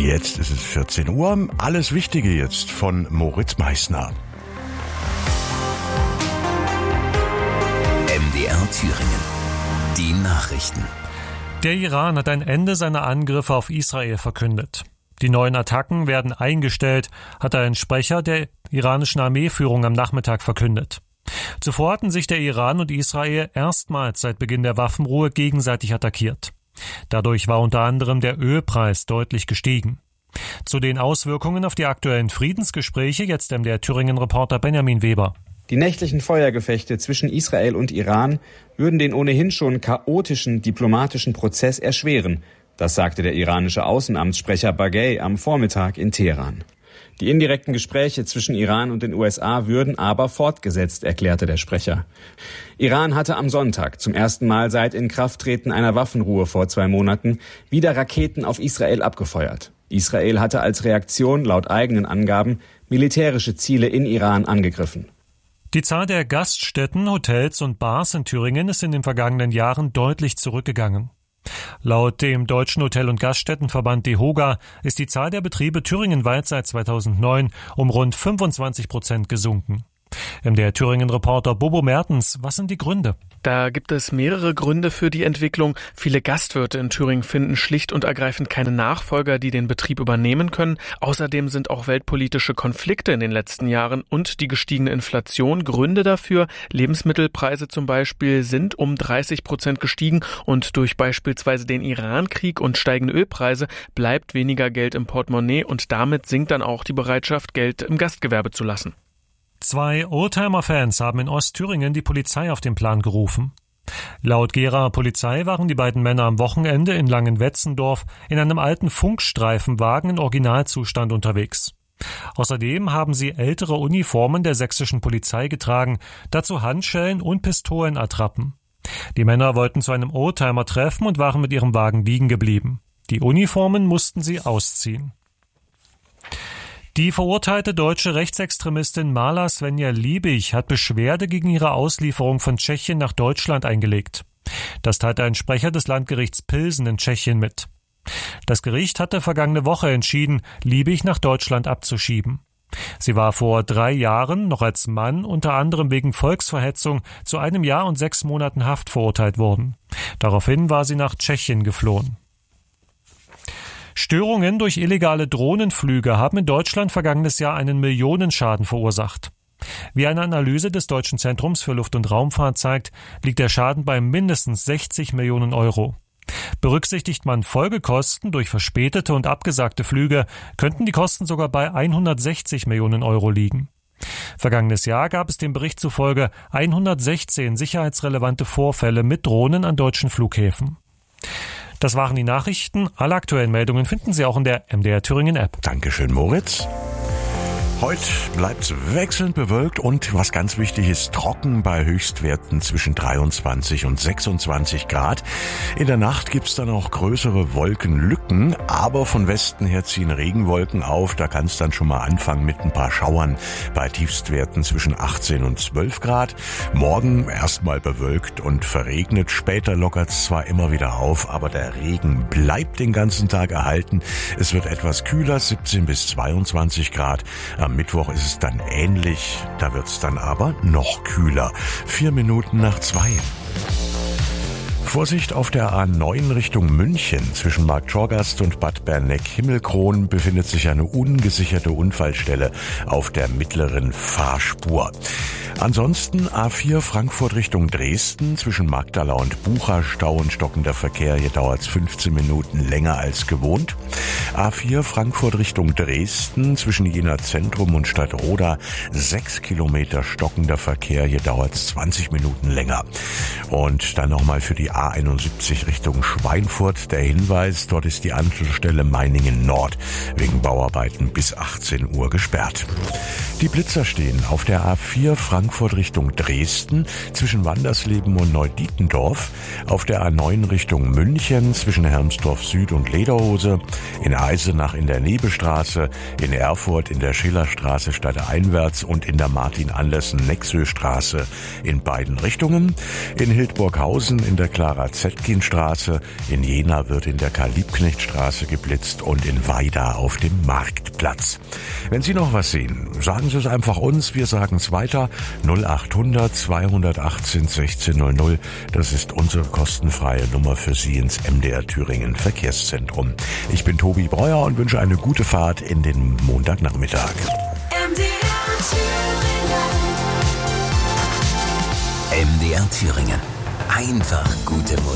Jetzt ist es 14 Uhr. Alles Wichtige jetzt von Moritz Meißner. MDR Thüringen. Die Nachrichten. Der Iran hat ein Ende seiner Angriffe auf Israel verkündet. Die neuen Attacken werden eingestellt, hat ein Sprecher der iranischen Armeeführung am Nachmittag verkündet. Zuvor hatten sich der Iran und Israel erstmals seit Beginn der Waffenruhe gegenseitig attackiert. Dadurch war unter anderem der Ölpreis deutlich gestiegen. Zu den Auswirkungen auf die aktuellen Friedensgespräche jetzt MDR Thüringen-Reporter Benjamin Weber. Die nächtlichen Feuergefechte zwischen Israel und Iran würden den ohnehin schon chaotischen diplomatischen Prozess erschweren. Das sagte der iranische Außenamtssprecher Baghei am Vormittag in Teheran. Die indirekten Gespräche zwischen Iran und den USA würden aber fortgesetzt, erklärte der Sprecher. Iran hatte am Sonntag zum ersten Mal seit Inkrafttreten einer Waffenruhe vor 2 Monaten wieder Raketen auf Israel abgefeuert. Israel hatte als Reaktion laut eigenen Angaben militärische Ziele in Iran angegriffen. Die Zahl der Gaststätten, Hotels und Bars in Thüringen ist in den vergangenen Jahren deutlich zurückgegangen. Laut dem Deutschen Hotel- und Gaststättenverband DEHOGA ist die Zahl der Betriebe thüringenweit seit 2009 um rund 25% gesunken. MDR Thüringen-Reporter Bobo Mertens, was sind die Gründe? Da gibt es mehrere Gründe für die Entwicklung. Viele Gastwirte in Thüringen finden schlicht und ergreifend keine Nachfolger, die den Betrieb übernehmen können. Außerdem sind auch weltpolitische Konflikte in den letzten Jahren und die gestiegene Inflation Gründe dafür. Lebensmittelpreise zum Beispiel sind um 30% gestiegen und durch beispielsweise den Iran-Krieg und steigende Ölpreise bleibt weniger Geld im Portemonnaie und damit sinkt dann auch die Bereitschaft, Geld im Gastgewerbe zu lassen. 2 Oldtimer-Fans haben in Ostthüringen die Polizei auf den Plan gerufen. Laut Geraer Polizei waren die beiden Männer am Wochenende in Langenwetzendorf in einem alten Funkstreifenwagen in Originalzustand unterwegs. Außerdem haben sie ältere Uniformen der sächsischen Polizei getragen, dazu Handschellen und Pistolenattrappen. Die Männer wollten zu einem Oldtimer-Treffen und waren mit ihrem Wagen liegen geblieben. Die Uniformen mussten sie ausziehen. Die verurteilte deutsche Rechtsextremistin Marla Svenja Liebig hat Beschwerde gegen ihre Auslieferung von Tschechien nach Deutschland eingelegt. Das teilte ein Sprecher des Landgerichts Pilsen in Tschechien mit. Das Gericht hatte vergangene Woche entschieden, Liebig nach Deutschland abzuschieben. Sie war vor 3 Jahren noch als Mann unter anderem wegen Volksverhetzung zu 1 Jahr und 6 Monaten Haft verurteilt worden. Daraufhin war sie nach Tschechien geflohen. Störungen durch illegale Drohnenflüge haben in Deutschland vergangenes Jahr einen Millionenschaden verursacht. Wie eine Analyse des Deutschen Zentrums für Luft- und Raumfahrt zeigt, liegt der Schaden bei mindestens 60 Millionen Euro. Berücksichtigt man Folgekosten durch verspätete und abgesagte Flüge, könnten die Kosten sogar bei 160 Millionen Euro liegen. Vergangenes Jahr gab es dem Bericht zufolge 116 sicherheitsrelevante Vorfälle mit Drohnen an deutschen Flughäfen. Das waren die Nachrichten. Alle aktuellen Meldungen finden Sie auch in der MDR Thüringen App. Dankeschön, Moritz. Heute bleibt es wechselnd bewölkt und, was ganz wichtig ist, trocken bei Höchstwerten zwischen 23 und 26 Grad. In der Nacht gibt's dann auch größere Wolkenlücken, aber von Westen her ziehen Regenwolken auf. Da kann es dann schon mal anfangen mit ein paar Schauern bei Tiefstwerten zwischen 18 und 12 Grad. Morgen erstmal bewölkt und verregnet. Später lockert's zwar immer wieder auf, aber der Regen bleibt den ganzen Tag erhalten. Es wird etwas kühler, 17 bis 22 Grad. Am Mittwoch ist es dann ähnlich, da wird es dann aber noch kühler. 4 Minuten nach 2. Vorsicht auf der A9 Richtung München. Zwischen Marktschorgast und Bad Berneck-Himmelkron befindet sich eine ungesicherte Unfallstelle auf der mittleren Fahrspur. Ansonsten A4 Frankfurt Richtung Dresden, zwischen Magdala und Bucha Stau und stockender Verkehr. Hier dauert es 15 Minuten länger als gewohnt. A4 Frankfurt Richtung Dresden, zwischen Jena Zentrum und Stadtroda 6 Kilometer stockender Verkehr. Hier dauert es 20 Minuten länger. Und dann nochmal für die A71 Richtung Schweinfurt der Hinweis, dort ist die Anschlussstelle Meiningen Nord wegen Bauarbeiten bis 18 Uhr gesperrt. Die Blitzer stehen auf der A4 Frankfurt Frankfurt Richtung Dresden zwischen Wandersleben und Neudietendorf, auf der A9 Richtung München zwischen Hermsdorf Süd und Lederhose, in Eisenach in der Nebestraße, in Erfurt in der Schillerstraße stadteinwärts und in der Martin-Andersen-Nexö-Straße in beiden Richtungen, in Hildburghausen in der Clara-Zetkin-Straße, in Jena wird in der Karl-Liebknecht-Straße geblitzt und in Weida auf dem Marktplatz. Wenn Sie noch was sehen, sagen Sie es einfach uns, wir sagen es weiter. 0800 218 1600, das ist unsere kostenfreie Nummer für Sie ins MDR Thüringen Verkehrszentrum. Ich bin Tobi Breuer und wünsche eine gute Fahrt in den Montagnachmittag. MDR Thüringen. Einfach gute Musik.